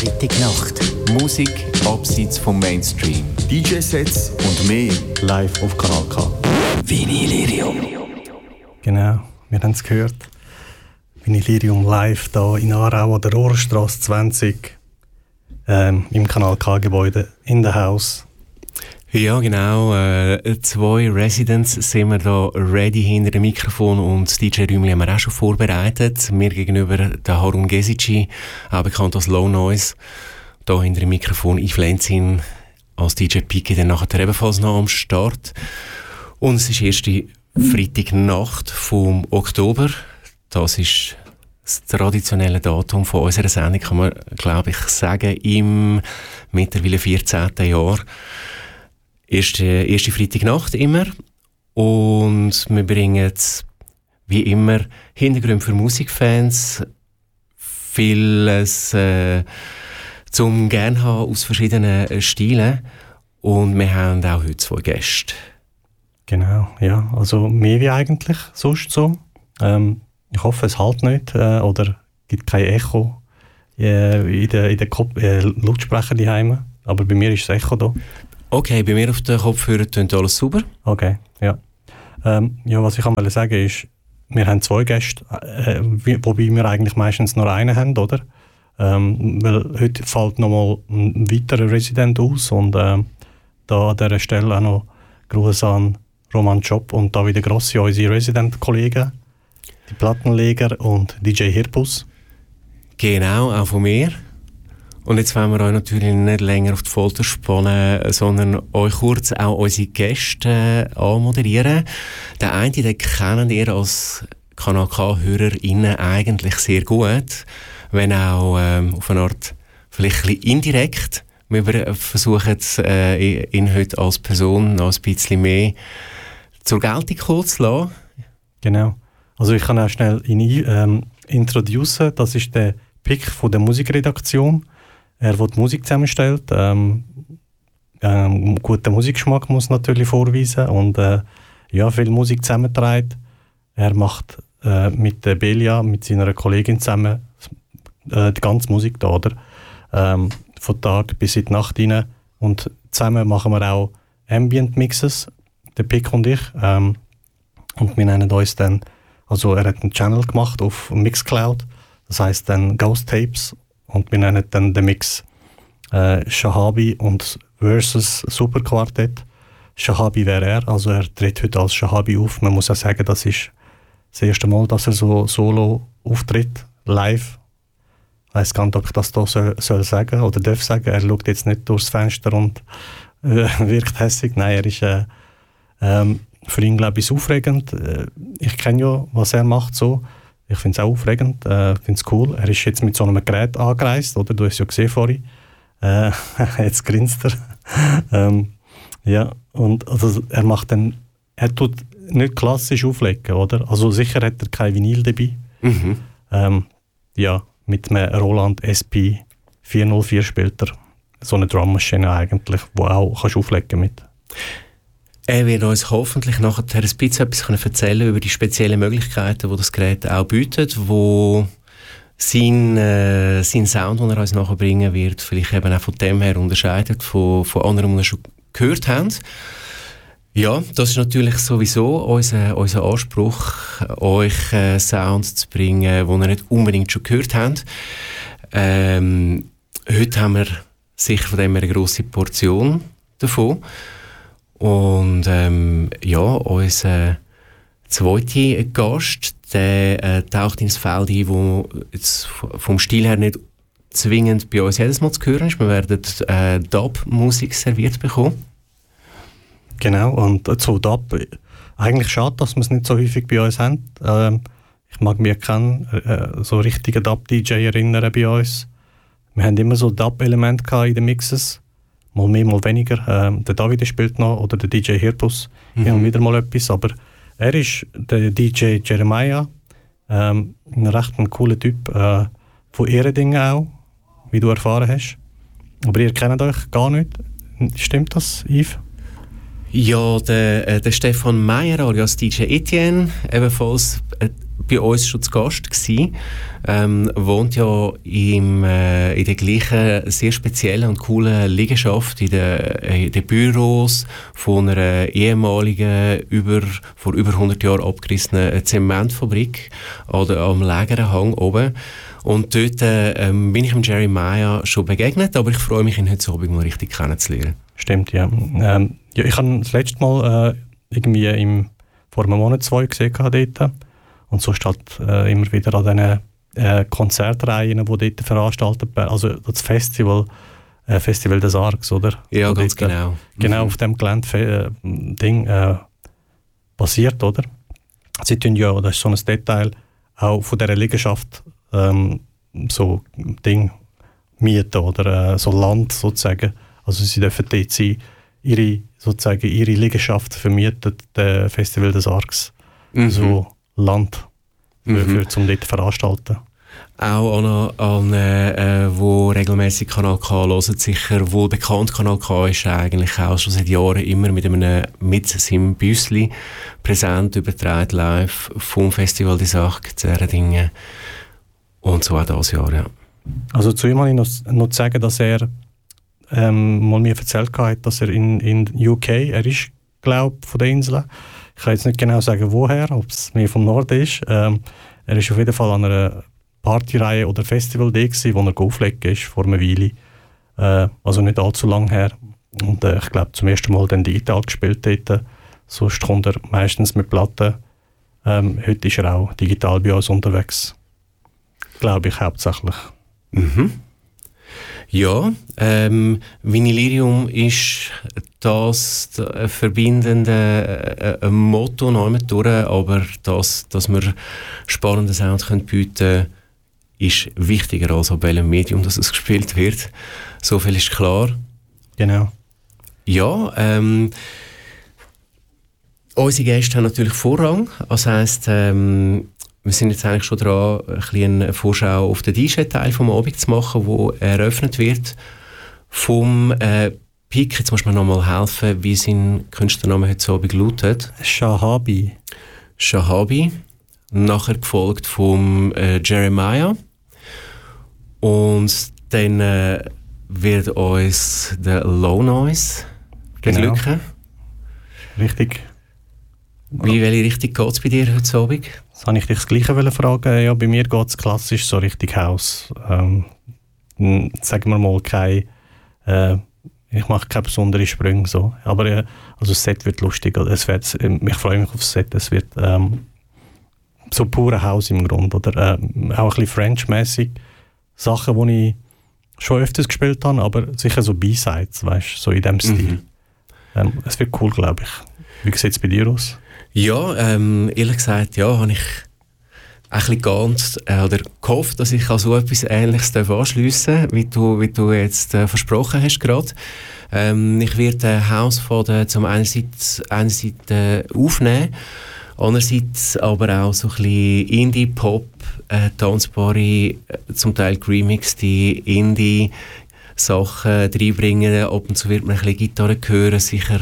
Freitagnacht. Musik abseits vom Mainstream. DJ-Sets und mehr live auf Kanal K. Vinylirium. Genau, wir haben es gehört. Vinylirium live hier in Aarau an der Rohrstrasse 20 im Kanal K-Gebäude in der Haus. Ja, genau. 2 Residents sind wir da ready hinter dem Mikrofon und das DJ-Räumchen haben wir auch schon vorbereitet. Mir gegenüber der Harun Gesici, auch bekannt als Low Noise. Da hinter dem Mikrofon Yves Lenzin als DJ Piki, dann nachher ebenfalls noch am Start. Und es ist die erste Freitagnacht vom Oktober. Das ist das traditionelle Datum von unserer Sendung, kann man, glaube ich, sagen, im mittlerweile 14. Jahr. Erste Freitagnacht immer. Und wir bringen wie immer Hintergründe für Musikfans, vieles zum gerne haben aus verschiedenen Stilen. Und wir haben auch heute 2 Gäste. Genau, ja. Also mehr wie eigentlich sonst so. Ich hoffe, es halt nicht oder gibt kein Echo in den Lautsprecher daheim. Aber bei mir ist das Echo da. Okay, bei mir auf den Kopfhörern tönt alles super. Okay, ja. Ja, was ich sagen wollte, ist, wir haben 2 Gäste, wobei wir eigentlich meistens nur einen haben, oder? Weil heute fällt nochmal ein weiterer Resident aus und da an dieser Stelle auch noch Gruß an Roman Job und David Grossi, unsere Resident-Kollegen, die Plattenleger und DJ Hirpus. Genau, auch von mir. Und jetzt wollen wir euch natürlich nicht länger auf die Folter spannen, sondern euch kurz auch unsere Gäste anmoderieren. Der eine, den kennt ihr als Kanal K-HörerInnen eigentlich sehr gut, wenn auch auf eine Art vielleicht ein bisschen indirekt. Wir versuchen ihn heute als Person noch ein bisschen mehr zur Geltung kommen zu lassen. Genau. Also ich kann auch schnell ihn introducen. Das ist der Pick von der Musikredaktion. Er, der die Musik zusammenstellt, guten Musikgeschmack muss natürlich vorweisen und ja, viel Musik zusammenträgt. Er macht mit der Belia, mit seiner Kollegin zusammen die ganze Musik da, oder? Von Tag bis in die Nacht rein. Und zusammen machen wir auch Ambient Mixes, der Pick und ich. Und wir nennen uns dann, also er hat einen Channel gemacht auf Mixcloud, das heisst dann Ghost Tapes. Und wir nennen dann den Mix Shahabi und versus Superquartett. Shahabi wäre er, also er tritt heute als Shahabi auf. Man muss auch sagen, das ist das erste Mal, dass er so solo auftritt, live. Ich weiss gar nicht, ob ich das hier soll sagen oder darf sagen. Er schaut jetzt nicht durchs Fenster und wirkt hässig. Nein, er ist für ihn, glaube ich, aufregend. Ich kenne ja, was er macht so. Ich finde es auch aufregend, finde es cool. Er ist jetzt mit so einem Gerät angereist, oder? Du hast es ja gesehen vorhin. Jetzt grinst er. Ja, und also er tut nicht klassisch auflegen, oder? Also sicher hat er kein Vinyl dabei. Mhm. Ja, mit einem Roland SP 404 spielt er so eine Drummaschine eigentlich, wo auch kannst auflegen mit. Er wird uns hoffentlich nachher ein bisschen etwas erzählen über die speziellen Möglichkeiten, die das Gerät auch bietet, wo sein Sound, den er uns nachher bringen wird, vielleicht eben auch von dem her unterscheidet von anderen, die wir schon gehört haben. Ja, das ist natürlich sowieso unser Anspruch, euch Sound zu bringen, den ihr nicht unbedingt schon gehört habt. Heute haben wir sicher von dem eine grosse Portion davon. Und ja, unser zweiter Gast, der taucht ins Feld ein, wo jetzt vom Stil her nicht zwingend bei uns jedes Mal zu hören ist. Wir werden Dub-Musik serviert bekommen. Genau, und zu Dub, eigentlich schade, dass wir es nicht so häufig bei uns haben. Ich mag mich kennen, so richtige Dub-DJ erinnern bei uns. Wir haben immer so Dub-Elemente in den Mixes. Mal mehr, mal weniger. Der David spielt noch, oder der DJ Hirpus. Wir haben wieder mal etwas, aber er ist der DJ Jeremiah. Ein recht cooler Typ. Von Ehredingen auch, wie du erfahren hast. Aber ihr kennt euch gar nicht. Stimmt das, Yves? Ja, der Stefan Meyer alias DJ Etienne, ebenfalls bei uns schon zu Gast gewesen. Wohnt ja in der gleichen sehr speziellen und coolen Liegenschaft in den Büros von einer ehemaligen, vor über 100 Jahren abgerissenen Zementfabrik oder am Lägerhang oben. Und dort bin ich dem Jeremiah schon begegnet, aber ich freue mich, ihn heute Abend mal richtig kennenzulernen. Stimmt, ja. Ja, ich habe das letzte Mal irgendwie vor einem Monat 2 gesehen dort. Und sonst halt immer wieder an diesen Konzertreihen, die dort veranstaltet werden. Also das Festival des Arcs, oder? Ja, ganz genau. Genau auf dem Gelände basiert, oder? Sie tun ja, das ist so ein Detail, auch von dieser Liegenschaft so Ding mieten oder so Land sozusagen. Also sie dürfen dort sein, ihre Liegenschaft vermietet, das Festival des Arcs. So Land zum dort veranstalten. Auch an wo regelmäßig Kanal K hören, sicher wohl bekannt. Kanal K ist eigentlich auch schon seit Jahren immer mit seinem Büssli präsent, übertragen live vom Festival des Arcs, diese Dinge. Und so auch dieses Jahr, ja. Also zu ihm habe ich noch zu sagen, dass er mal mir erzählt hat, dass er in UK, er ist, glaube ich, von der Insel. Ich kann jetzt nicht genau sagen, woher, ob es mehr vom Norden ist. Er ist auf jeden Fall an einer Partyreihe oder Festival da gewesen, wo er auflegen ist, vor einer Weile. Also nicht allzu lang her. Und ich glaube, zum ersten Mal dann digital gespielt dort. Sonst kommt er meistens mit Platten. Heute ist er auch digital bei uns unterwegs. Glaube ich hauptsächlich. Mhm. Ja, Vinylirium ist das verbindende Motto noch mit durch, aber dass wir spannende Sound bieten können, ist wichtiger als auf welchem Medium das es gespielt wird. So viel ist klar. Genau. Ja, unsere Gäste haben natürlich Vorrang. Das heisst, wir sind jetzt eigentlich schon dran, eine Vorschau auf den DJ-Teil vom Abend zu machen, wo eröffnet wird. Vom Pick, jetzt muss man noch mal helfen, wie sein Künstlername heute Abend lautet. Shahabi. Nachher gefolgt vom Jeremiah. Und dann wird uns der Low Noise beglücken. Genau. Richtig. Welche Richtung geht es bei dir heute Abend? Das wollte ich dich das Gleiche fragen. Ja, bei mir geht es klassisch so richtig Haus. Sagen wir mal, ich mache keine besonderen Sprünge. So. Aber also das Set wird lustig. Ich freue mich auf das Set. Es wird so pure Haus im Grunde. Oder, auch ein bisschen French-mäßig. Sachen, die ich schon öfters gespielt habe, aber sicher so B-Sides, weißt, so in diesem Stil. Es wird cool, glaube ich. Wie sieht es bei dir aus? Ja, ehrlich gesagt, ja, habe ich ein bisschen geahnt oder gehofft, dass ich an so etwas Ähnliches anschliessen darf, wie du jetzt versprochen hast gerade. Ich werde House zum einerseits aufnehmen, andererseits aber auch so ein bisschen Indie-Pop, tanzbare, zum Teil remixte Indie-Sachen reinbringen. Ab und zu wird man ein bisschen Gitarre hören, sicher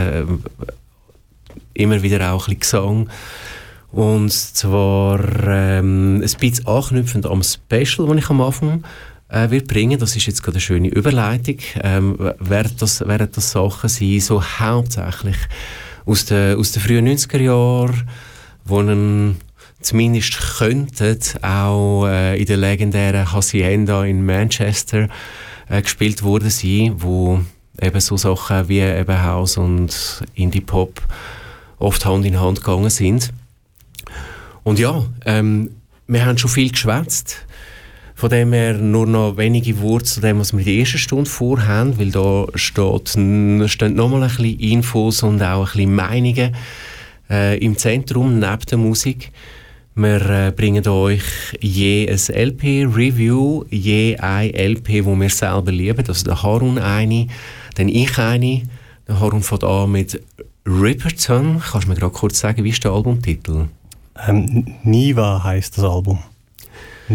immer wieder auch ein bisschen Gesang. Und zwar ein bisschen anknüpfend am Special, das ich am Anfang wird bringen. Das ist jetzt gerade eine schöne Überleitung. Werden das Sachen sein, so hauptsächlich aus den frühen 90er Jahren, die zumindest könnten auch in der legendären Hacienda in Manchester gespielt worden sein, wo eben so Sachen wie eben House und Indie-Pop oft Hand in Hand gegangen sind. Und ja, wir haben schon viel geschwätzt. Von dem her nur noch wenige Worte zu dem, was wir in der ersten Stunde vorhaben, weil da stehen nochmal ein bisschen Infos und auch ein bisschen Meinungen im Zentrum, neben der Musik. Wir bringen euch je ein LP-Review, je ein LP, wo wir selber lieben. Also der Harun eine, dann ich eine. Der Harun fängt an mit Ripperton. Kannst du mir gerade kurz sagen, wie ist der Albumtitel? Niva heisst das Album.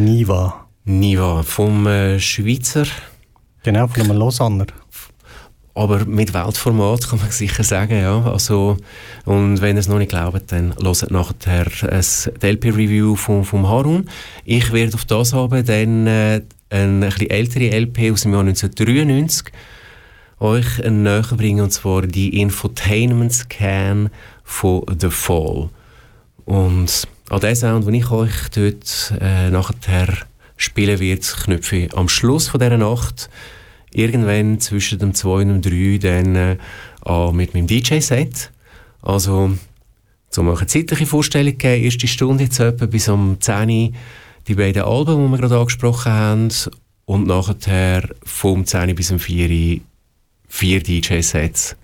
Niva. Niva, vom Schweizer. Genau, von einem Lausanner. aber mit Weltformat kann man sicher sagen, ja. Also, und wenn ihr es noch nicht glaubt, dann hört nachher die LP-Review vom Harun. Ich werde auf das haben, dann eine etwas ältere LP aus dem Jahr 1993 euch näher bringen, und zwar die Infotainment Scan von The Fall. Und an den Sound, den ich euch dort nachher spielen werde, knüpfe ich am Schluss von dieser Nacht irgendwann zwischen dem 2 und dem 3 dann an mit meinem DJ-Set. Also, um euch eine zeitliche Vorstellung zu geben, erste Stunde jetzt etwa bis um 10 Uhr die beiden Alben, die wir gerade angesprochen haben, und nachher vom 10 Uhr bis um 4 Uhr 4 DJ-Sets.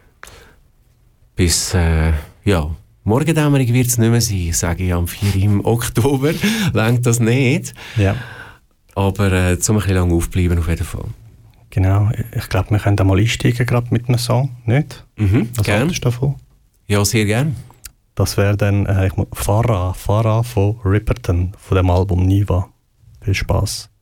Bis, Morgendämmerung wird es nicht mehr sein, sage ich am 4 Uhr im Oktober. Längt das nicht. Ja. Aber zum ein bisschen lang aufbleiben auf jeden Fall. Genau, ich glaube, wir können da mal einsteigen, gerade mit einem Song, nicht? Was haltest du davon? Ja, sehr gern. Das wäre dann Farah von Ripperton, von dem Album Niva. Viel Spaß.